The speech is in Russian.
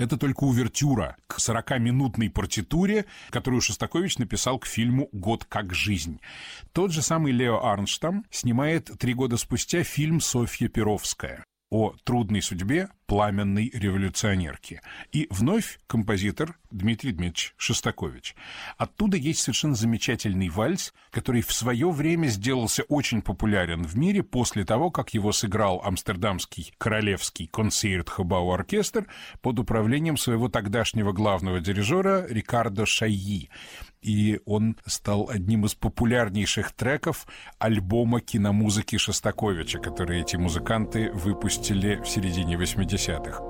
Это только увертюра к 40-минутной партитуре, которую Шостакович написал к фильму «Год как жизнь». Тот же самый Лео Арнштам снимает 3 года спустя фильм «Софья Перовская» о трудной судьбе пламенной революционерки. И вновь композитор Дмитрий Дмитриевич Шостакович. Оттуда есть совершенно замечательный вальс, который в свое время сделался очень популярен в мире после того, как его сыграл Амстердамский королевский концертхобау-оркестр под управлением своего тогдашнего главного дирижера Рикардо Шайи. И он стал одним из популярнейших треков альбома киномузыки Шостаковича, который эти музыканты выпустили в середине 80-х.